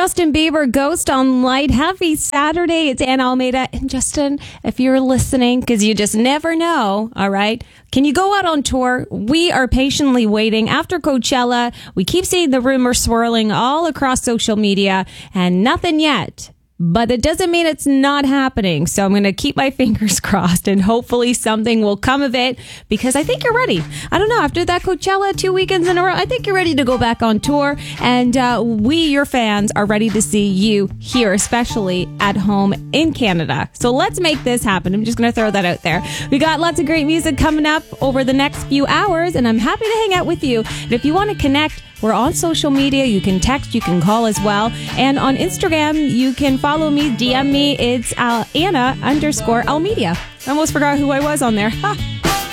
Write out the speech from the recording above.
Justin Bieber, Ghost on Light. Happy Saturday. It's Anna Almeida. And Justin, if you're listening, because you just never know, all right, can you go out on tour? We are patiently waiting. After Coachella, we keep seeing the rumors swirling all across social media and nothing yet. But it doesn't mean it's not happening. So I'm going to keep my fingers crossed and hopefully something will come of it because I think you're ready. I don't know. After that Coachella 2 weekends in a row, I think you're ready to go back on tour. And we, your fans, are ready to see you here, especially at home in Canada. So let's make this happen. I'm just going to throw that out there. We got lots of great music coming up over the next few hours, and I'm happy to hang out with you. And if you want to connect, we're on social media. You can text, you can call as well. And on Instagram, you can follow me, DM me. It's Anna_Almeida. I almost forgot who I was on there. Ha!